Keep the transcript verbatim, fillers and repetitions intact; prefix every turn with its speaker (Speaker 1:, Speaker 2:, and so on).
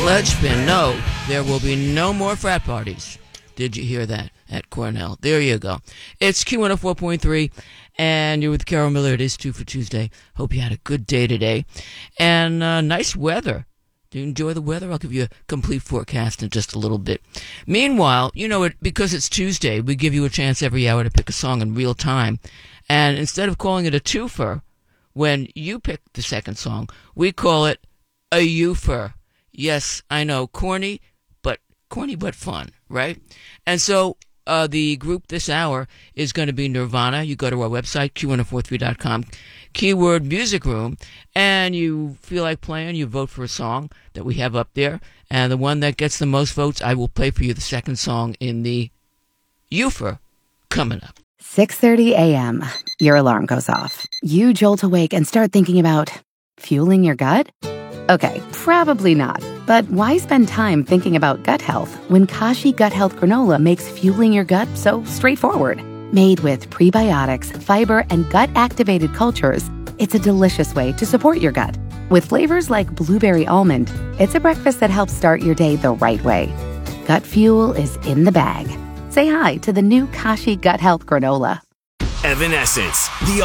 Speaker 1: Pledgepin, no, there will be no more frat parties. Did you hear that at Cornell? There you go. It's Q one oh four point three, and you're with Carol Miller. It is two for Tuesday. Hope you had a good day today. And uh, nice weather. Do you enjoy the weather? I'll give you a complete forecast in just a little bit. Meanwhile, you know, it because it's Tuesday, we give you a chance every hour to pick a song in real time. And instead of calling it a twofer, when you pick the second song, we call it a youfer. Yes, I know, corny, but corny but fun, right? And so uh, the group this hour is going to be Nirvana. You go to our website, Q one oh four three dot com, keyword music room, and you feel like playing, you vote for a song that we have up there, and the one that gets the most votes, I will play for you the second song in the youfer coming up.
Speaker 2: six thirty a.m. Your alarm goes off. You jolt awake and start thinking about fueling your gut? Okay, probably not. But why spend time thinking about gut health when Kashi Gut Health Granola makes fueling your gut so straightforward? Made with prebiotics, fiber, and gut-activated cultures, it's a delicious way to support your gut. With flavors like blueberry almond, it's a breakfast that helps start your day the right way. Gut fuel is in the bag. Say hi to the new Kashi Gut Health Granola.
Speaker 3: Evanescence, the